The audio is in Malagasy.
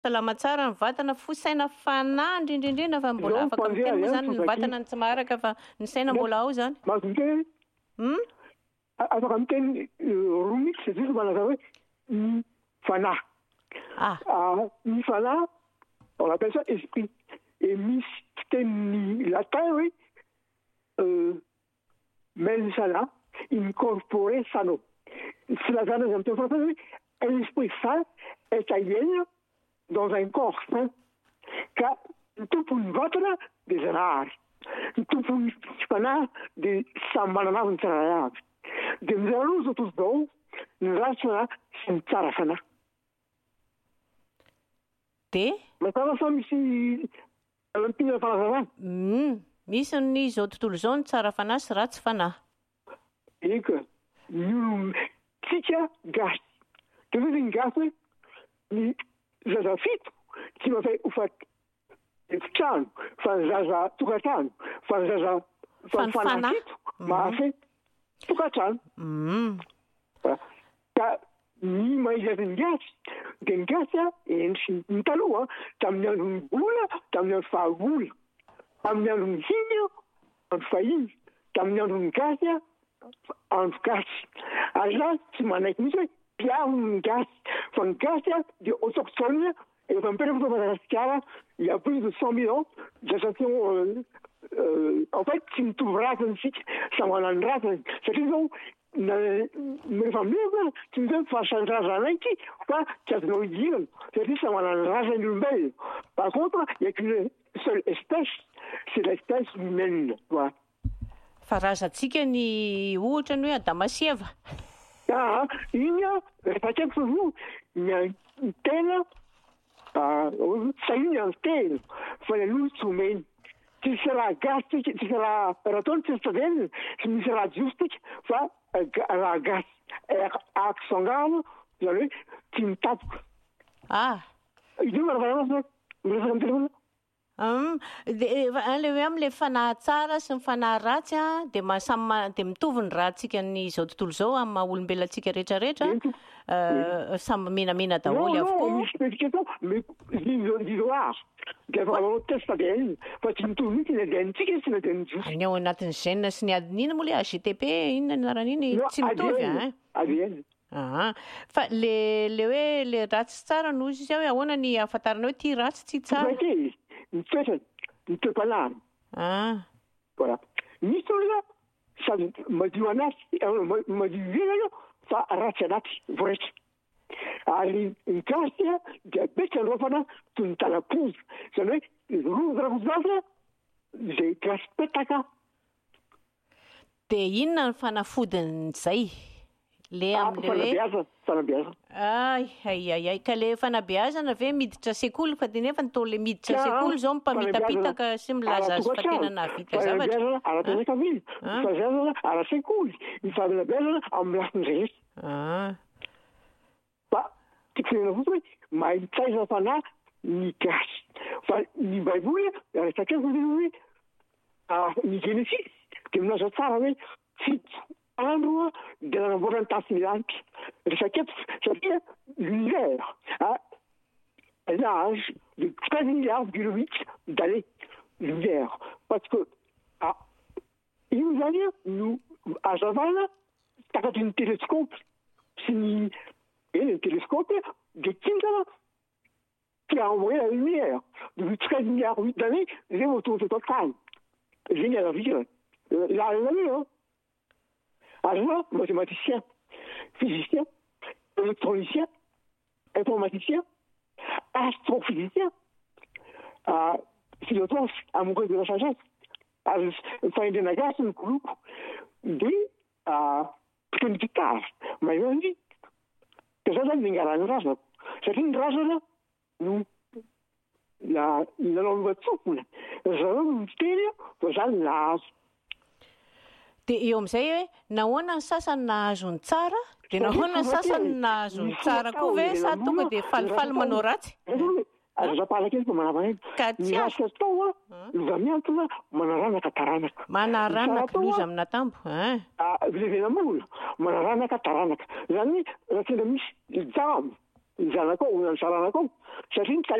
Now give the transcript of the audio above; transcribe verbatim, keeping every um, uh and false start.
Salama tsara ny vatana fo saina fanahy indrindraindrindra fa mbola afaka miteny moa zany ny vatana ny tsy maharaka fa ny saina mbola ao zany. Mazon-teny Hmm? afaka miteny roa mihitsy c'est juste manaka hoe ny fanahy. Ah. Ah, ny fanahy, on appelle ça esprit. Et misy fitenin'ny latin hoe euh, mens sana, incorpore sano. Filazana azy amin'ny teny français hoe un esprit sain est aïenne dans un corps sain. Ka ny tompon'ny vatana dia zanahary. Ny tompon'ny fanahy dia samy manana azy ny tsirairay avy. Dia mizay aloha zao tontolo zao ny ratsy fanahy sy ny tsara fanahy. De? Mazava sa misy alampina fanazavana? Mm. Misy ny zao tontolo zao ny tsara fanahy sy ratsy fanahy. Eka, ny tsika gasy. Dia hoe ny gasy hoe ny zaza fito tsy mafay ho efitrano, fa ny zaza tokantrano, fa ny zaza fa ny fanahy fito mahafay tokantrano. Mm. Ka ny maizazy ny gasy, dia ny gasy a endry ny taloha tamin'ny andro ny bola, tamin'ny andro fahagola, tamin'ny andro ny hiny, andro fahiny, tamin'ny andro ny gasy a andro gasy. Ary za tsy manaiky mihitsy hoe mpiaro ny gasy, fa ny gasy a dia autochtone efa mipetraka eto Madagasikara il y a plus de cent mille ans, gestation euh, euh, en fait tsy mitovy razany sika, samy manana ny razany. Satria zao rehefa meva tsy misy hoe fahasan'ny razana ity fa tsy azonao idirana satria samy manana ny razany olombelona. Par contre, il y a qu'une seule espèce, c'est l'espèce humaine. Voilà. Fa razantsika ny ohatra ny hoe Adama sy Eva. Ah, iny a rehefa tsy haiko fa ny tena sahiny amin'ny tena fa ny aloha tsy omeny. Tsisy raha gasy, tsisy raha raha ataony tsisy tavenina, tsy misy raha jiostika fa raha gasy. Aky sangano, zany hoe tsy mitapoka. Ah. Io maravarana miresaka amin'ny telefona. Um, le hoe amin'ilay fanahy tsara sy ny fanahy ratsy a dia masamy dia mitovy ny rahantsika ny zao tontolo zao amin'ny maha olombelontsika rehetrarehetra samy menamena daholo avokoa. Non, misy explication, mais illoir. Dia efa manao test A D N fa tsy mitovy mihitsy ny A D N-tsika sy ny A D N jiosy. Ny ao anatin'ny gène sy ny adiny iny moa le G T P inona ny anaran'iny tsy mitovy a. A D N. Ah, fa le le hoe le ratsy tsara no izy hoe ahoana ny ahafantarana hoe ty ratsy ty tsara? Ny toetrany, ny toe-panahiny. Ah. Voilà. Misy olona sady madio anaty, madio ivelany fa ratsy anaty voretra. Ary ny gasy a dia betsy androfana toy ny talapozy. Zany hoe roza rozaza izay gasy petaka. Dia inona ny fanafodin'izay? Le am'le hoe fanabeazana, fanabeazana. Ay, ay, ay, ay. Ka le fanabeazana ve miditra sekoly fa dia nefa nytao le miditra sekoly zao mipamitapitaka sy milaza azy fa tena nahavita zavatra. Fanabeazana ara-pianakaviana, fanabeazana ara-sekoly, ny fanabeazana amin'ny lafiny rehetra. Ah. Fa tiako firenena fotsiny hoe mahay mitaiza fanahy ny gasy. Fa ny baiboly resaka hoe ny Genesis dia milaza tsara hoe fito andro dia nanamboatra ny tafy ny lanitra. Resaka eto satria l'univers a l'âge de treize milliards biologiques d'années. L'univers. Parce que ah, io zany no hazavana takatry ny télescope sy ny eny ny télescope dia kintana qui a envoyé la lumière depuis treize milliards d'années zay autour de notre tany. Zay ny azavana. Lalana io hein. Alors, mathématicien, physicien, électronicien, informaticien, astrophysicien, euh, philosophe amoureux de la sagesse. Alors, faindrena gasy ny groupe dia mpitony gitara mahay andy. Dia zao zany nangarany razana. Satria ny razana no nanao lohatsofina. Zareo no miteny fa zany nahazo. Dia eo amin'izay hoe nahoana ny sasany nahazo ny tsara dia nahoana ny sasany nahazo ny tsara koa ve sa tonga dia falifaly manao ratsy? Azazapalakely fa manavana ka ny ratsy atao a loza miantona manaranaka taranaka. Manaranaka loza amina tambo. Vilevena mola manaranaka taranaka. Zany raha tena misy jamo ny zanakao, ny saranakao satria